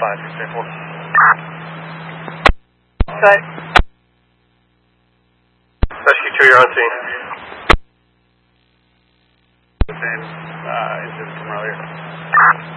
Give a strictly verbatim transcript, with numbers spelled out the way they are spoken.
five, six, eight, four. Good. Rescue two, you're on scene. The same uh, incident from earlier.